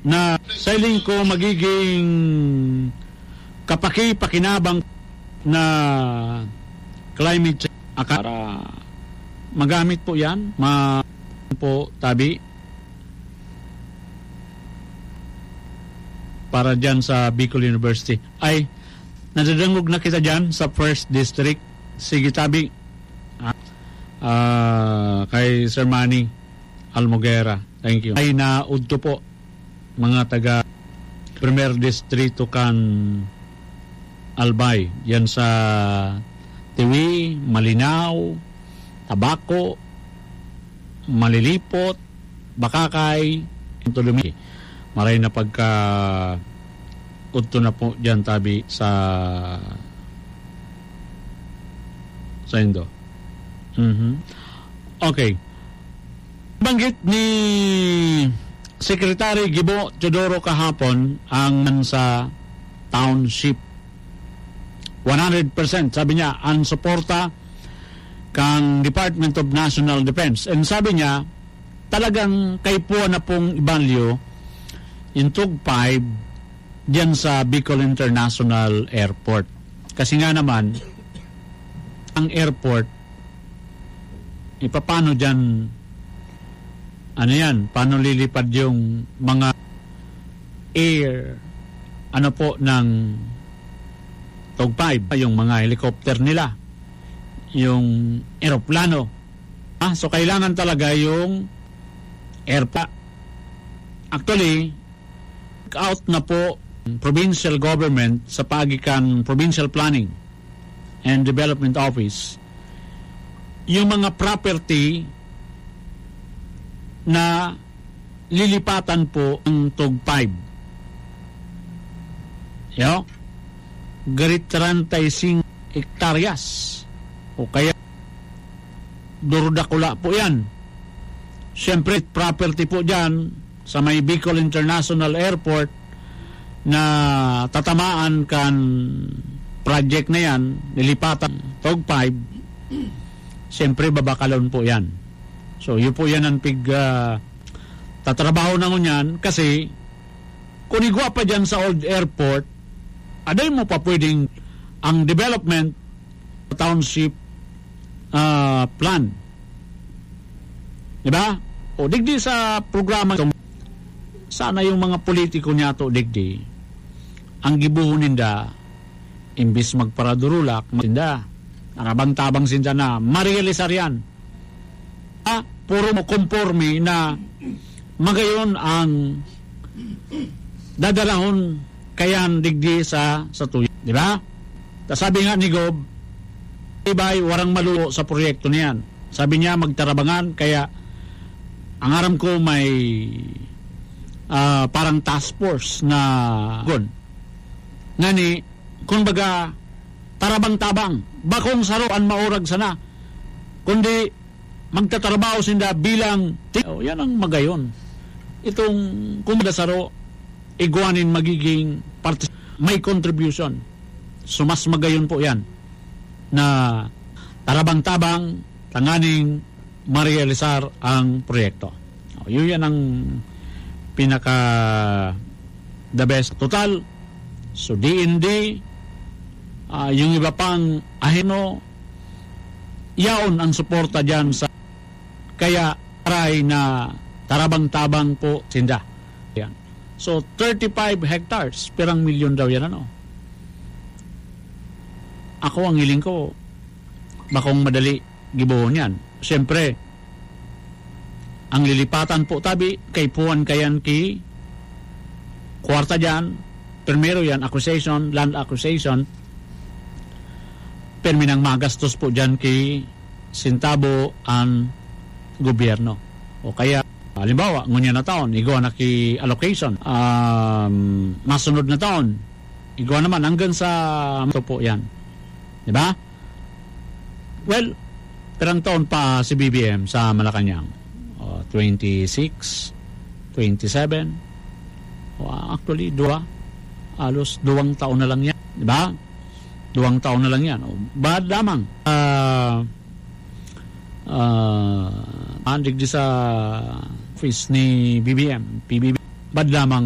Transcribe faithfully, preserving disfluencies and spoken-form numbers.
na sailing ko magiging kapaki-pakinabang na climate change para magamit po yan, ma po tabi para dyan sa Bicol University. Ay, nadadangog na kita dyan sa first district. Sige tabi uh, kay Sir Manny Almoguera. Thank you. Ay naudto po mga taga Primer Distrito kan Albay. Yan sa Tiwi, Malinaw, Tabaco, Malilipot, Bakakay, Tulumi. Maray na pagka udto na po dyan tabi sa sa Indo. Mm-hmm. Okay. Banggit ni Secretary Gibo Teodoro kahapon ang sa township. one hundred percent sabi niya ang suporta kang Department of National Defense. And sabi niya talagang kay po na pong ibalyo yung Tug five diyan sa Bicol International Airport. Kasi nga naman ang airport ipapano diyan ano yan, paano lilipad yung mga air ano po ng Tug five, yung mga helicopter nila, yung eroplano. Ah, so kailangan talaga yung airpa. Actually, out na po provincial government sa pagikan Provincial Planning and Development Office yung mga property na lilipatan po ang Tug five. Yo? Garit trentaysinc hektaryas o kaya durudakula po yan. Siyempre property po dyan sa may Bicol International Airport na tatamaan kan project na yan, nilipatan Tug five, siyempre babakalon po yan. So yun po yan ang pig uh, tatrabaho na ngunyan kasi kung igwa pa dyan sa old airport aday mo pa pwedeng ang development township uh, plan, diba? O digdi sa programa sana yung mga politiko niya to digdi ang gibuhon ninda imbis magparadurulak matinda narabang-tabang sinda na marealisar yan. Ah, puro mo conforme na magayon ang dadalahon kayan digdi sa sa tuyo, di ba? Sabi nga ni Gob, ibay warang maluo sa proyekto niyan. Sabi niya magtarabangan kaya ang aram ko may uh, parang task force na gun. Ngani kung baga tarabang-tabang bakong saroan maurag sana kundi magtatrabaho sinda bilang oh, yan ang magayon. Itong kung saro iguanin magiging part may contribution. So mas magayon po yan na tarabang-tabang tanganing marealisar ang proyekto. O, yun yan ang pinaka the best. Total, so D N D, uh, yung iba pang ahino, yaon ang suporta dyan sa kaya aray na tarabang-tabang po sinda. Yan. So, thirty-five hectares, pirang milyon daw yan, ano? Ako ang hiling ko, bakong madali gibuhon yan. Siyempre, ang lilipatan po tabi, kay puwan kayan ki, kwarta dyan, primero yan, acquisition, land acquisition, perminang magastos po dyan ki sintabo ang gobyerno. O kaya, halimbawa, ngunya na taon, igawa na ki allocation. Um, masunod na taon, igawa naman hanggang sa ito po yan. Diba? Well, perang taon pa si B B M sa Malacanang. Uh, twenty-six, twenty-seven. Uh, actually, dua. Alos duwang taon na lang yan. Diba? Duwang taon na lang yan. O, bad lamang. Uh, uh, andig di sa office ni B B M, P B B, bad lamang